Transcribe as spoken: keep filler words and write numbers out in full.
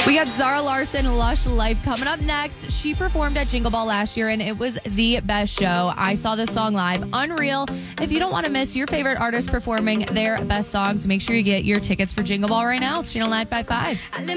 We got Zara Larson, Lush Life coming up next. She performed at Jingle Ball last year, and it was the best show. I saw this song live. Unreal. If you don't want to miss your favorite artist performing their best songs, make sure you get your tickets for Jingle Ball right now. It's Channel nine five five.